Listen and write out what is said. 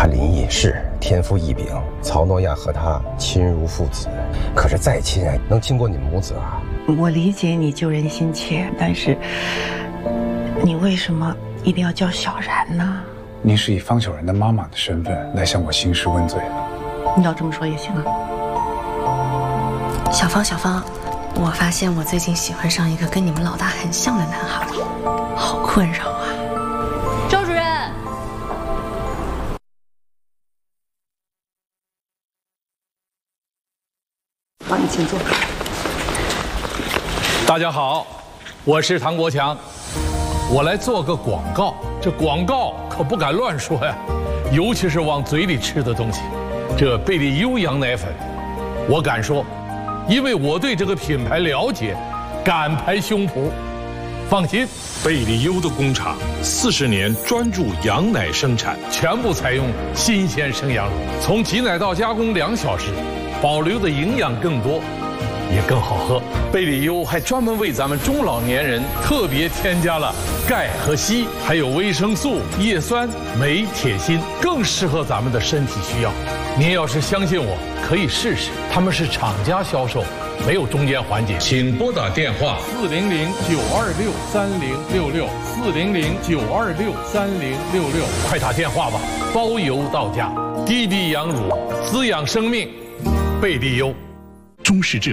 翰林隐士，天赋异禀，曹诺亚和他亲如父子。可是再亲啊，能亲过你们母子啊？ 我理解你救人心切，但是你为什么一定要叫小然呢？ 您是以方小然的妈妈的身份来向我兴师问罪的。 你要这么说也行啊。 小芳，我发现我最近喜欢上一个跟你们老大很像的男孩，好困扰啊。 周主任， 好，你请坐。 大家好，我是唐国强，我来做个广告。这广告可不敢乱说呀，尤其是往嘴里吃的东西。这贝利优羊奶粉，我敢说，因为我对这个品牌了解，敢拍胸脯。放心， 贝利优的工厂40年专注羊奶生产， 全部采用新鲜生羊乳，从挤奶到加工2小时，保留的营养更多，也更好喝。贝利优还专门为咱们中老年人特别添加了钙和硒，还有维生素、叶酸、镁、铁、锌，更适合咱们的身体需要。您要是相信我，可以试试。他们是厂家销售，没有中间环节。请拨打电话400-926-3066，400-926-3066，快打电话吧，包邮到家。滴滴羊乳，滋养生命，贝利优。 中式制